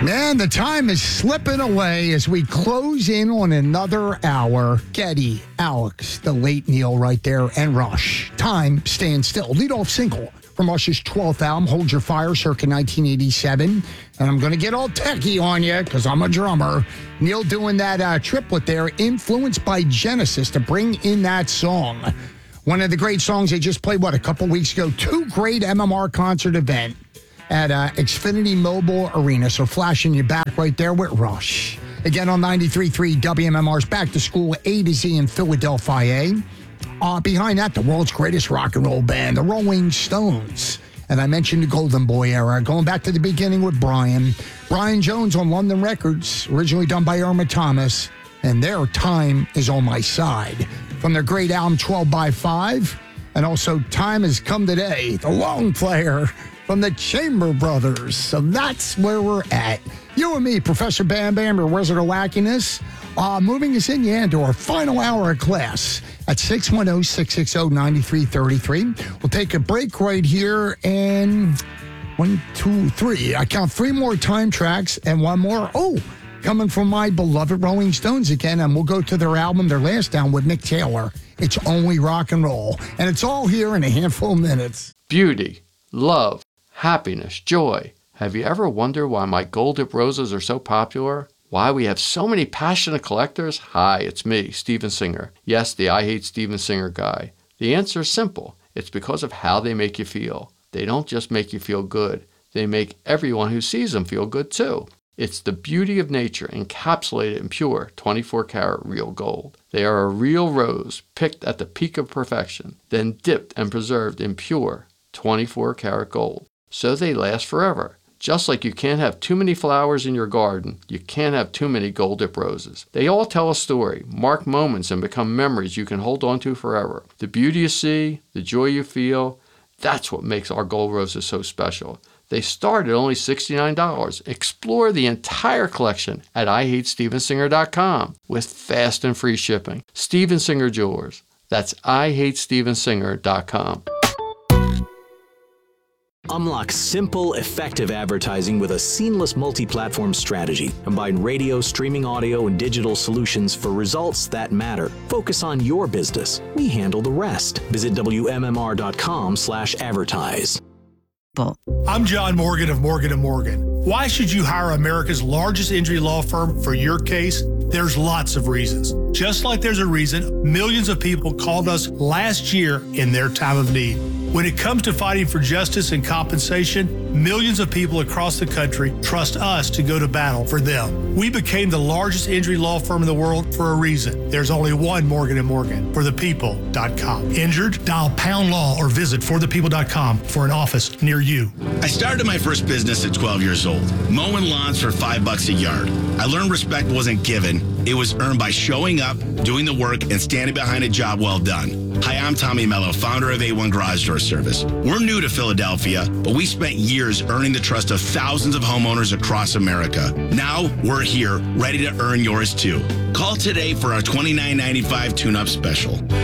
Man, the time is slipping away as we close in on another hour. Getty, Alex, the late Neil right there, and Rush. Time Stand Still. Leadoff single from Rush's 12th album, Hold Your Fire, circa 1987. And I'm going to get all techie on you because I'm a drummer. Neil doing that triplet there, influenced by Genesis to bring in that song. One of the great songs they just played, a couple weeks ago? 2 great MMR concert event at Xfinity Mobile Arena. So flashing you back right there with Rush. Again on 93.3 WMMR's Back to School A to Z in Philadelphia. Behind that, the world's greatest rock and roll band, the Rolling Stones. And I mentioned the Golden Boy era, going back to the beginning with Brian Jones on London Records, originally done by Irma Thomas. And their Time Is on My Side. From their great album 12 by 5. And also Time Has Come Today, the long player from the Chamber Brothers. So that's where we're at. You and me, Professor Bam Bam, your Wizard of Wackiness, moving us into our final hour of class at 610-660-9333. We'll take a break right here, and 1, 2, 3. I count 3 more time tracks and 1 more. Coming from my beloved Rolling Stones again, and we'll go to their album, their last album with Mick Taylor. It's Only Rock and Roll, and it's all here in a handful of minutes. Beauty, love, happiness, joy. Have you ever wondered why my gold dip roses are so popular? Why we have so many passionate collectors? Hi, it's me, Steven Singer. Yes, the I Hate Steven Singer guy. The answer is simple. It's because of how they make you feel. They don't just make you feel good. They make everyone who sees them feel good too. It's the beauty of nature encapsulated in pure 24-karat real gold. They are a real rose picked at the peak of perfection, then dipped and preserved in pure 24-karat gold. So they last forever. Just like you can't have too many flowers in your garden, you can't have too many gold dip roses. They all tell a story, mark moments, and become memories you can hold on to forever. The beauty you see, the joy you feel, that's what makes our gold roses so special. They start at only $69. Explore the entire collection at IHateStevenSinger.com with fast and free shipping. Steven Singer Jewelers. That's IHateStevenSinger.com. Unlock simple, effective advertising with a seamless multi-platform strategy. Combine radio, streaming audio, and digital solutions for results that matter. Focus on your business. We handle the rest. Visit WMMR.com/advertise. I'm John Morgan of Morgan & Morgan. Why should you hire America's largest injury law firm for your case? There's lots of reasons. Just like there's a reason millions of people called us last year in their time of need. When it comes to fighting for justice and compensation, millions of people across the country trust us to go to battle for them. We became the largest injury law firm in the world for a reason. There's only one Morgan & Morgan, forthepeople.com. Injured? Dial pound law or visit forthepeople.com for an office near you. I started my first business at 12 years old, mowing lawns for $5 a yard. I learned respect wasn't given. It was earned by showing up, doing the work, and standing behind a job well done. Hi, I'm Tommy Mello, founder of A1 Garage Door Service. We're new to Philadelphia, but we spent years earning the trust of thousands of homeowners across America. Now we're here, ready to earn yours too. Call today for our $29.95 tune-up special.